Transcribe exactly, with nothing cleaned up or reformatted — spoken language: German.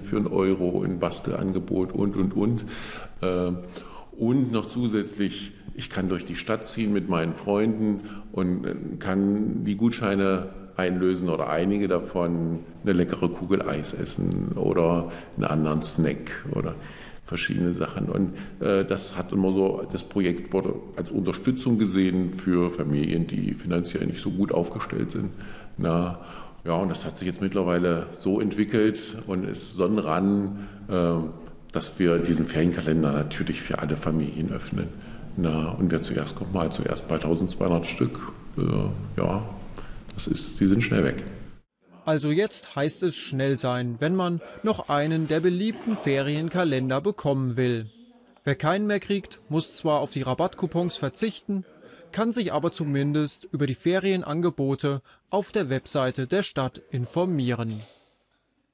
für einen Euro, ein Bastelangebot und, und, und. Und noch zusätzlich, ich kann durch die Stadt ziehen mit meinen Freunden und kann die Gutscheine einlösen oder einige davon eine leckere Kugel Eis essen oder einen anderen Snack oder verschiedene Sachen. Und äh, das hat immer so, das Projekt wurde als Unterstützung gesehen für Familien, die finanziell nicht so gut aufgestellt sind. Na, ja, und das hat sich jetzt mittlerweile so entwickelt und ist so ran, äh, dass wir diesen Ferienkalender natürlich für alle Familien öffnen. Na, und wer zuerst kommt, mal zuerst bei eintausendzweihundert Stück. Äh, ja, das ist, die sind schnell weg. Also jetzt heißt es schnell sein, wenn man noch einen der beliebten Ferienkalender bekommen will. Wer keinen mehr kriegt, muss zwar auf die Rabattcoupons verzichten, kann sich aber zumindest über die Ferienangebote auf der Webseite der Stadt informieren.